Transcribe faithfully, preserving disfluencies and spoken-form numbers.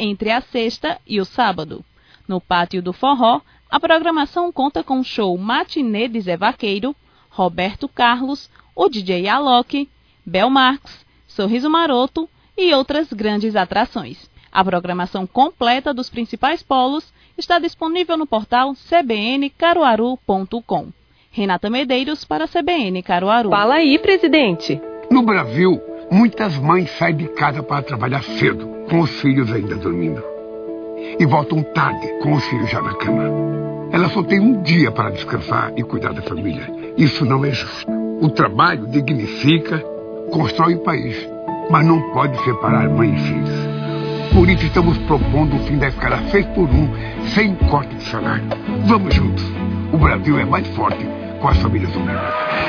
entre a sexta e o sábado. No Pátio do Forró, a programação conta com o show Matinê de Zé Vaqueiro, Roberto Carlos, o D J Alok, Bel Marques, Sorriso Maroto e outras grandes atrações. A programação completa dos principais polos está disponível no portal c b n caruaru ponto com. Renata Medeiros para a C B N Caruaru. Fala aí, presidente. No Brasil, muitas mães saem de casa para trabalhar cedo, com os filhos ainda dormindo. E voltam tarde, com os filhos já na cama. Elas só têm um dia para descansar e cuidar da família. Isso não é justo. O trabalho dignifica, constrói o país, mas não pode separar mãe e filhos. Por isso estamos propondo o fim da escala seis por um, sem corte de salário. Vamos juntos. O Brasil é mais forte com as famílias unidas.